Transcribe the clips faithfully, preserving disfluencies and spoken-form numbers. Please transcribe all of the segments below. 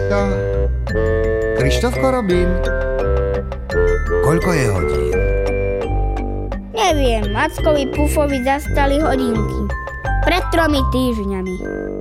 Bacha. Krištofko Robin. Koľko je hodín? Neviem, Mackovi Pufovi zastali hodinky. Pred tromi týždňami.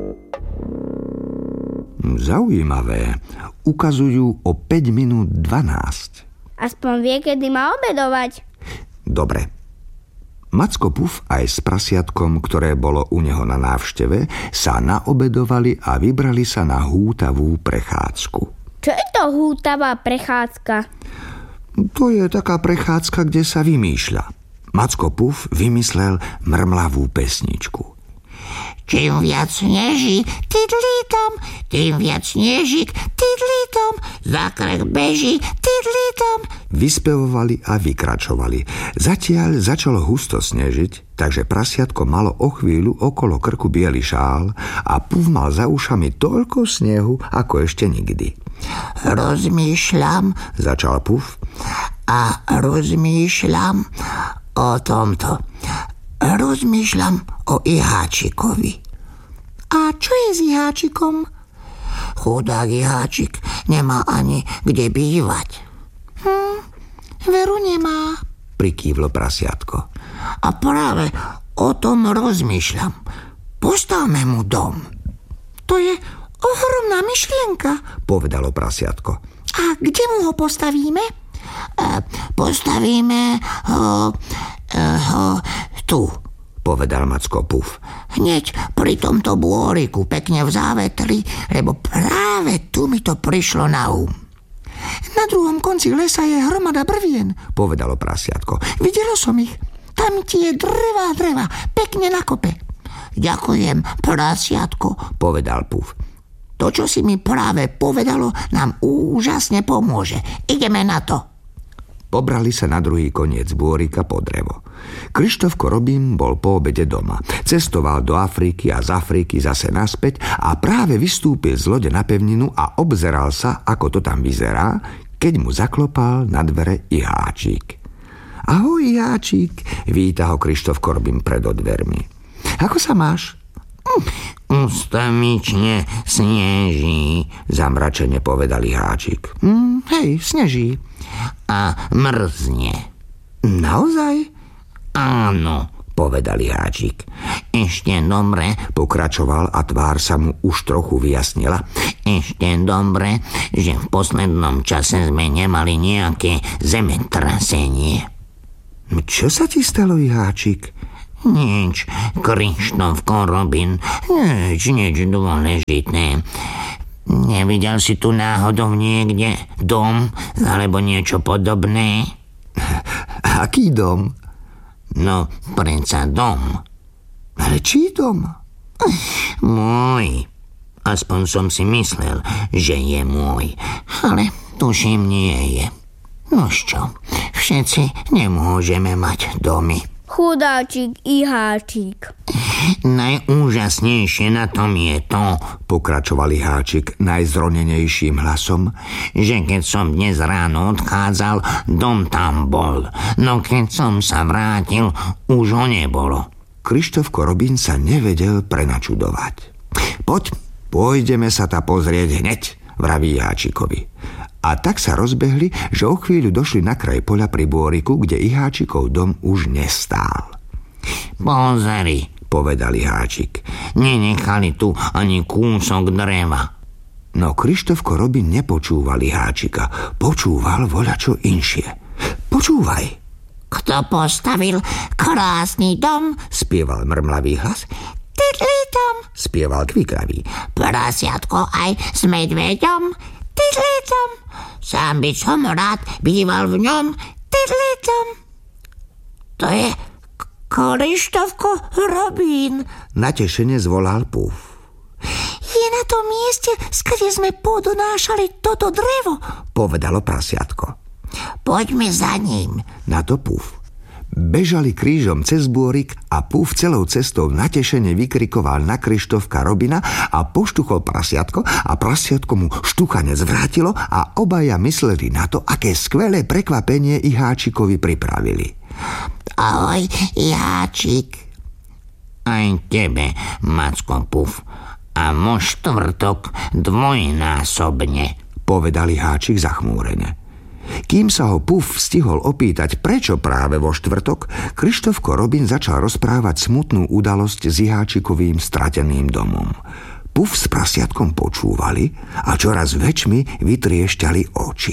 Zaujímavé. Ukazujú o päť minút dvanásť. Aspoň vie, kedy má obedovať. Dobre. Macko Puf aj s prasiatkom, ktoré bolo u neho na návšteve, sa naobedovali a vybrali sa na hútavú prechádzku. Čo je to hútavá prechádzka? To je taká prechádzka, kde sa vymýšľa. Macko Puf vymyslel mrmlavú pesničku. Čím viac sneží, tidlítom, tým viac snežík, tidlítom, zákrek beží, tidlítom. Vyspevovali a vykračovali. Zatiaľ začalo husto snežiť, takže prasiatko malo o chvíľu okolo krku biely šál a Puf mal za ušami toľko snehu, ako ešte nikdy. Rozmýšľam, začal Puf, a rozmýšľam o tomto. Rozmýšľam o Iháčikovi. A čo je s Iháčikom? Chudák Iháčik nemá ani kde bývať. Hm, veru nemá, prikývlo prasiatko. A práve o tom rozmýšľam. Postavme mu dom. To je ohromná myšlienka, povedalo prasiatko. A kde mu ho postavíme? E, postavíme ho... ho tu, povedal Macko Puf. Hneď pri tomto bôriku, pekne v závetri, lebo práve tu mi to prišlo na um. Na druhom konci lesa je hromada brvien, povedalo prasiatko. Videlo som ich. Tam tie drevá dreva, pekne na kope. Ďakujem, prasiatko, povedal Puf. To, čo si mi práve povedalo, nám úžasne pomôže. Ideme na to. Pobrali sa na druhý koniec bôrika po drevo. Krištofko Robin bol po obede doma. Cestoval do Afriky a z Afriky zase naspäť a práve vystúpil z lode na pevninu a obzeral sa, ako to tam vyzerá, keď mu zaklopal na dvere Iháčik. Ahoj, Iháčik, víta ho Krištofko Robin pred dvermi. Ako sa máš? Ustavične sneží, zamračene povedal Iháčik. Mm, hej, sneží. A mrzne. Naozaj? Áno, povedal Iháčik. Ešte dobre, pokračoval a tvár sa mu už trochu vyjasnila. Ešte dobre, že v poslednom čase sme nemali nejaké zemetrasenie. Čo sa ti stalo, Iháčik? Nič, Krištofko Robin, nič, nič dôležité. Nevidel si tu náhodou niekde dom alebo niečo podobné? Aký dom? No, predsa dom. Ale čí dom? Môj. Aspoň som si myslel, že je môj. Ale tuším, nie je. Nož čo, všetci nemôžeme mať domy. Chudáčik Iháčik. Najúžasnejšie na tom je to, pokračoval Iháčik najzronenejším hlasom, že keď som dnes ráno odchádzal, dom tam bol. No keď som sa vrátil, už ho nebolo. Krištofko Robin sa nevedel prenačudovať. Poď, pôjdeme sa ta pozrieť hneď, vraví Iháčikovi. A tak sa rozbehli, že o chvíľu došli na kraj poľa pri bôriku, kde Iháčikov dom už nestál. Pozri, povedal Iháčik, nenechali tu ani kúsok dreva. No Krištofko Robin nepočúval Iháčika, počúval voľačo inšie. Počúvaj. Kto postavil krásny dom? Spieval mrmlavý hlas. Tidlítom, spieval kvikravý. Prasiatko aj s medveďom. Tidlítom, sám by som rád býval v ňom. Tidlítom. To je Krištofko Robin, natešene zvolal Puf. Je na tom mieste, skade sme podonášali toto drevo, povedalo prasiatko. Poďme za ním, na to Puf. Bežali krížom cez bôrik a Puf celou cestou natešene vykrikoval na Krištofka Robina a poštuchol prasiatko a prasiatko mu štuchanec vrátilo a obaja mysleli na to, aké skvelé prekvapenie Iháčikovi pripravili. Ahoj, Iháčik. Aj tebe, Macko Puf. a vo štvrtok dvojnásobne, povedali Háčik zachmúrene. Kým sa ho Puf stihol opýtať, prečo práve vo štvrtok, Krištofko Robin začal rozprávať smutnú udalosť s Háčikovým strateným domom. Puf s prasiatkom počúvali a čoraz väčšmi vytriešťali oči.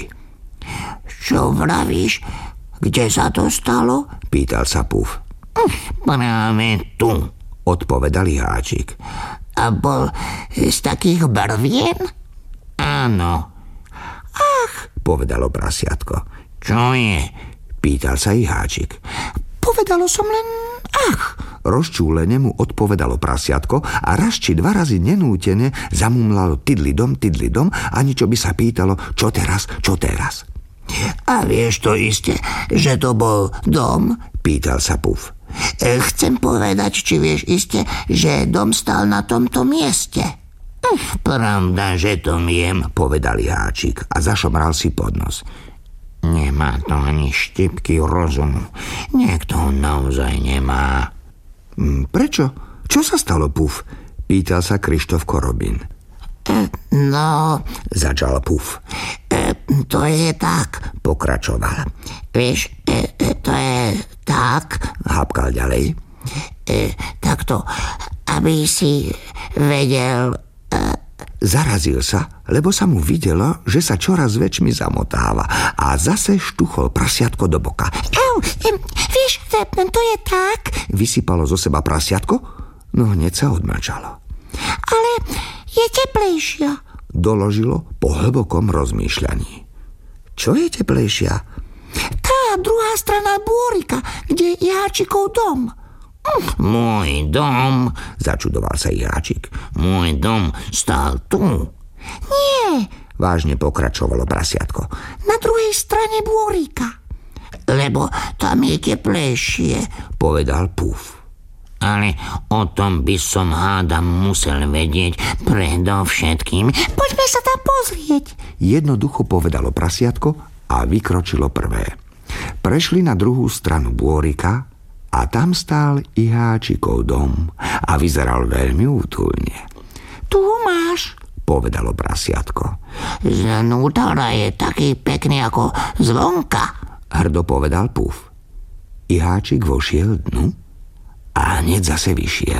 Čo vravíš? Kde sa to stalo? Pýtal sa Puf. Práve tu, odpovedal Háčik. A bol z takých barvien? Áno. Ach, povedalo prasiatko. Čo je? Pýtal sa Háčik. Povedalo som len ach. Rozčúlene mu odpovedalo prasiatko a raz či dva razy nenútene zamumlalo tydlidom, tydlidom, ani čo by sa pýtalo, čo teraz, čo teraz. A vieš to iste, že to bol dom? Pýtal sa Puf. Chcem povedať, či vieš iste, že dom stal na tomto mieste. Pravda, že to viem, povedal Háčik a zašomral si pod nos. Nemá to ani štipky rozumu. Niekto ho naozaj nemá. Prečo? Čo sa stalo, Puf? Pýtal sa Krištofko Robin. No, začal Puf. To je tak, pokračoval. Vieš, to je tak, hápkal ďalej. Takto, aby si vedel. Zarazil sa, lebo sa mu videlo, že sa čoraz väčšmi zamotáva a zase štuchol prasiatko do boka. Au, vieš, to je tak, vysypalo zo seba prasiatko, no hneď sa odmlčalo. Ale je teplejšia, doložilo po hlbokom rozmýšľaní. Čo je teplejšia? Tá druhá strana bôrika, kde je Háčikov dom. Môj dom, začudoval sa Háčik. Môj dom stál tu. Nie, vážne pokračovalo prasiatko. Na druhej strane bôrika. Lebo tam je teplejšie, povedal Puf. Ale o tom by som hádam musel vedieť predovšetkým. Poďme sa tam pozrieť, jednoducho povedalo prasiatko a vykročilo prvé. Prešli na druhú stranu bôrika a tam stál i Háčikov dom a vyzeral veľmi útulne. Tu máš, povedalo prasiatko. Znútra je taký pekný ako zvonka, hrdo povedal Puf. I Háčik vošiel dnu a hneď zase vyšiel.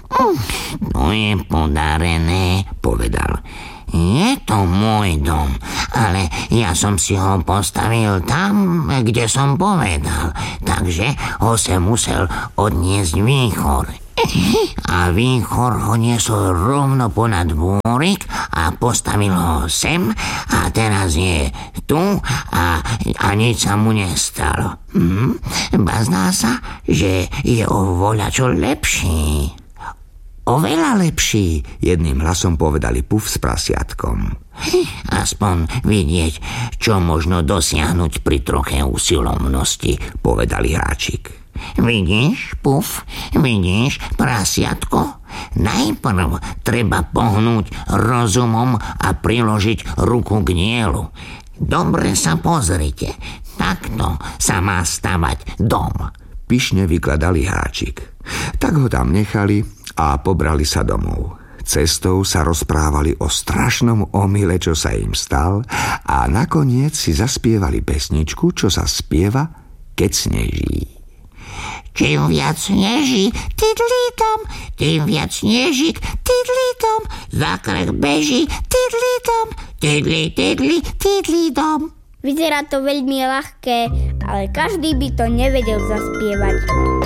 To je podarené, povedal. Je to môj dom, ale ja som si ho postavil tam, kde som povedal, takže ho sa musel odniesť výchor. A výchor ho niesol rovno ponad bôrik a postavil ho sem a teraz je tu a, a nič sa mu nestalo. Hm? Bazná sa, že je o voľačo lepší. Oveľa lepší, jedným hlasom povedali Puf s prasiatkom. Aspoň vidieť, čo možno dosiahnuť pri troche usilovnosti, povedali Háčik. Vidíš, Puf, vidíš, prasiatko? Najprv treba pohnúť rozumom a priložiť ruku k dielu. Dobre sa pozrite, takto sa má stavať dom. Pyšne vykladali Háčik. Tak ho tam nechali a pobrali sa domov. Cestou sa rozprávali o strašnom omyle, čo sa im stal, a nakoniec si zaspievali pesničku, čo sa spieva, keď sneží. Čím viac sneží, tydlítom, tým viac snežík, tydlítom, za krk beží, tydlítom, tydlí, tydlí, tydlítom. Vyzerá to veľmi ľahké, ale každý by to nevedel zaspievať.